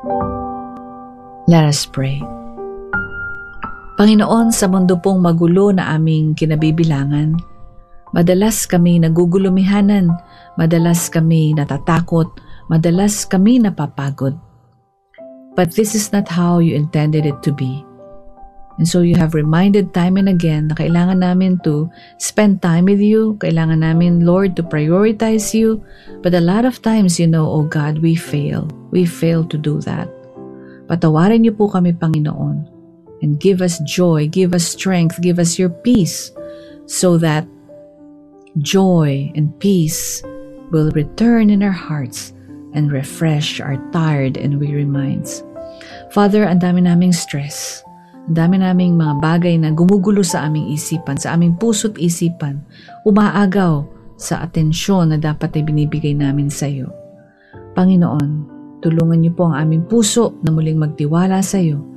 Let us pray. Panginoon, sa mundo pong magulo na aming kinabibilangan, madalas kami nagugulumihanan, madalas kami natatakot, madalas kami napapagod. But this is not how you intended it to be. And so you have reminded time and again na kailangan namin to spend time with you, kailangan namin, Lord, to prioritize you. But a lot of times, oh God, we fail. We fail to do that. Patawarin niyo po kami, Panginoon, and give us joy, give us strength, give us your peace, so that joy and peace will return in our hearts and refresh our tired and weary minds. Father, ang dami naming stress, ang dami naming mga bagay na gumugulo sa aming isipan, sa aming puso't isipan, umaagaw sa atensyon na dapat ay binibigay namin sa iyo. Panginoon, tulungan niyo po ang aming puso na muling magtiwala sa iyo